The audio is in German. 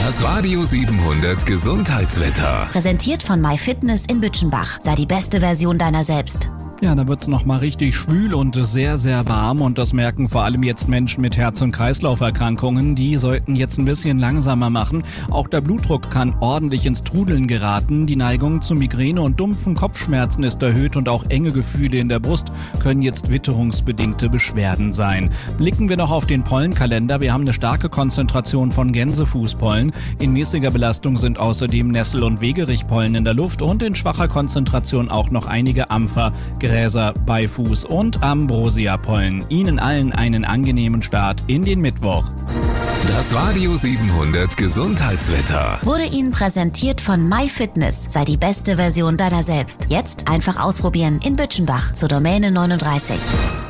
Das Radio 700 Gesundheitswetter. Präsentiert von MyFitness in Bütchenbach. Sei die beste Version deiner selbst. Ja, da wird's noch mal richtig schwül und sehr, sehr warm und das merken vor allem jetzt Menschen mit Herz- und Kreislauferkrankungen. Die sollten jetzt ein bisschen langsamer machen. Auch der Blutdruck kann ordentlich ins Trudeln geraten. Die Neigung zu Migräne und dumpfen Kopfschmerzen ist erhöht und auch enge Gefühle in der Brust können jetzt witterungsbedingte Beschwerden sein. Blicken wir noch auf den Pollenkalender. Wir haben eine starke Konzentration von Gänsefußpollen. In mäßiger Belastung sind außerdem Nessel- und Wegerichpollen in der Luft und in schwacher Konzentration auch noch einige Ampfer, Gräser, Beifuß und Ambrosiapollen. Ihnen allen einen angenehmen Start in den Mittwoch. Das Radio 700 Gesundheitswetter Wurde Ihnen präsentiert von MyFitness. Sei die beste Version deiner selbst. Jetzt einfach ausprobieren in Bütchenbach zur Domäne 39.